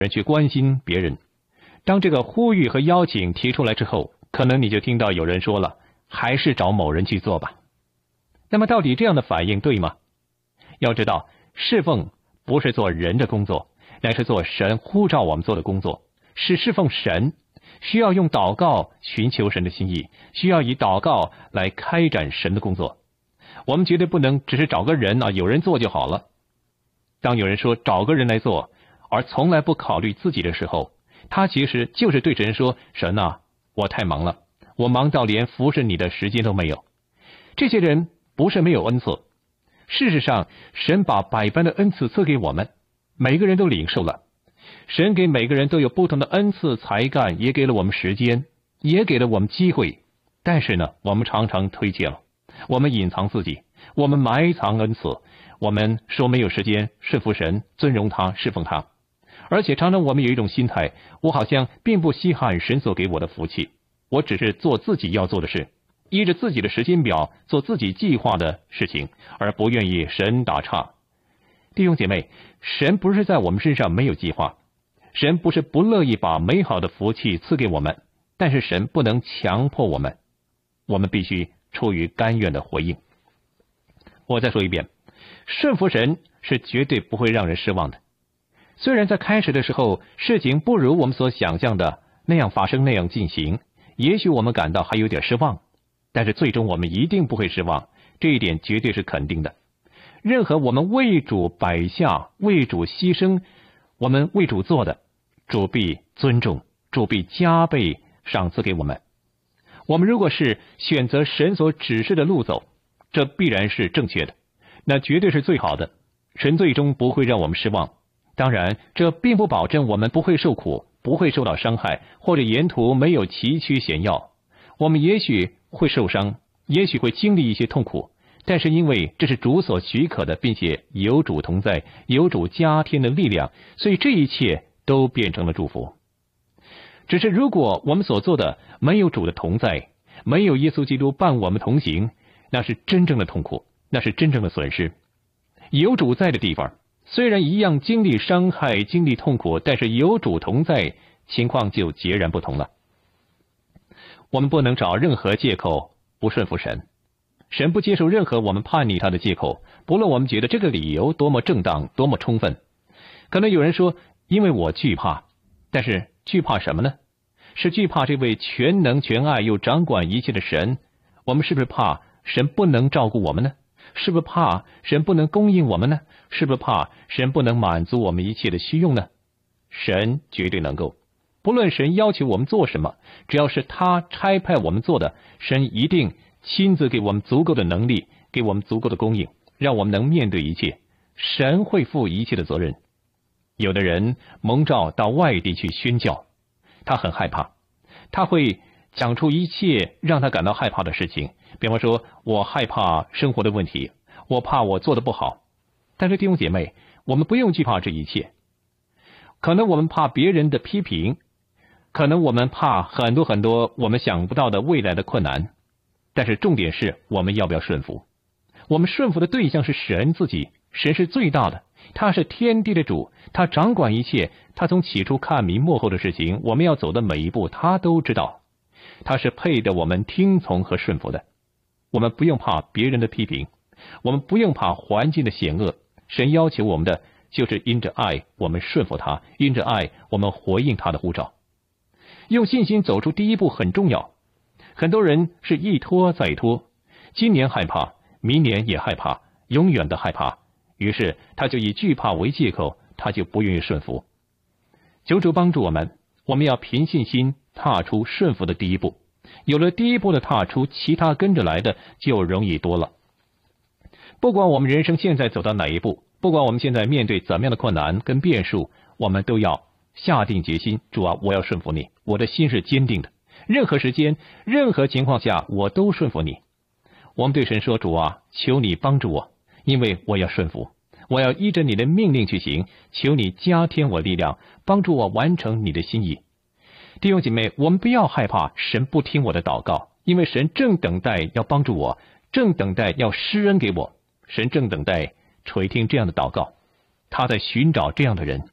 人去关心别人。当这个呼吁和邀请提出来之后，可能你就听到有人说了，还是找某人去做吧。那么到底这样的反应对吗？要知道，侍奉不是做人的工作，乃是做神呼召我们做的工作，是侍奉神，需要用祷告寻求神的心意，需要以祷告来开展神的工作。我们绝对不能只是找个人有人做就好了。当有人说找个人来做，而从来不考虑自己的时候，他其实就是对神说，神啊，我太忙了，我忙到连服侍你的时间都没有。这些人不是没有恩赐，事实上神把百般的恩赐赐给我们，每个人都领受了。神给每个人都有不同的恩赐才干，也给了我们时间，也给了我们机会。但是呢，我们常常推卸了，我们隐藏自己，我们埋藏恩赐，我们说没有时间顺服神，尊荣他，侍奉他。而且常常我们有一种心态，我好像并不稀罕神所给我的福气，我只是做自己要做的事，依着自己的时间表做自己计划的事情，而不愿意神打岔。弟兄姐妹，神不是在我们身上没有计划，神不是不乐意把美好的福气赐给我们，但是神不能强迫我们，我们必须出于甘愿的回应。我再说一遍，顺服神是绝对不会让人失望的。虽然在开始的时候，事情不如我们所想象的那样发生，那样进行，也许我们感到还有点失望，但是最终我们一定不会失望，这一点绝对是肯定的。任何我们为主摆下、为主牺牲、我们为主做的，主必尊重，主必加倍赏赐给我们。我们如果是选择神所指示的路走，这必然是正确的，那绝对是最好的，神最终不会让我们失望。当然，这并不保证我们不会受苦，不会受到伤害，或者沿途没有崎岖险要。我们也许会受伤，也许会经历一些痛苦，但是因为这是主所许可的，并且有主同在，有主加添的力量，所以这一切都变成了祝福。只是如果我们所做的没有主的同在，没有耶稣基督伴我们同行，那是真正的痛苦，那是真正的损失。有主在的地方，虽然一样经历伤害，经历痛苦，但是有主同在，情况就截然不同了。我们不能找任何借口不顺服神，神不接受任何我们叛逆他的借口，不论我们觉得这个理由多么正当，多么充分。可能有人说，因为我惧怕，但是惧怕什么呢？是惧怕这位全能全爱又掌管一切的神？我们是不是怕神不能照顾我们呢？是不是怕神不能供应我们呢？是不是怕神不能满足我们一切的需用呢？神绝对能够，不论神要求我们做什么，只要是他差派我们做的，神一定亲自给我们足够的能力，给我们足够的供应，让我们能面对一切。神会负一切的责任。有的人蒙召到外地去宣教，他很害怕，他会讲出一切让他感到害怕的事情，比方说，我害怕生活的问题，我怕我做得不好。但是弟兄姐妹，我们不用惧怕这一切。可能我们怕别人的批评，可能我们怕很多我们想不到的未来的困难，但是重点是我们要不要顺服。我们顺服的对象是神自己，神是最大的，他是天地的主，他掌管一切，他从起初看明末后的事情，我们要走的每一步他都知道，他是配得我们听从和顺服的。我们不用怕别人的批评，我们不用怕环境的险恶，神要求我们的就是因着爱我们顺服他，因着爱我们回应他的呼召。用信心走出第一步很重要。很多人是一拖再拖，今年害怕，明年也害怕，永远的害怕，于是他就以惧怕为借口，他就不愿意顺服。求主帮助我们，我们要凭信心踏出顺服的第一步。有了第一步的踏出，其他跟着来的就容易多了。不管我们人生现在走到哪一步，不管我们现在面对怎么样的困难跟变数，我们都要下定决心，主啊，我要顺服你，我的心是坚定的，任何时间任何情况下我都顺服你。我们对神说，主啊，求你帮助我，因为我要顺服，我要依着你的命令去行，求你加添我力量，帮助我完成你的心意。弟兄姐妹，我们不要害怕神不听我的祷告，因为神正等待要帮助我，正等待要施恩给我，神正等待垂听这样的祷告，他在寻找这样的人，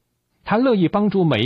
他乐意帮助每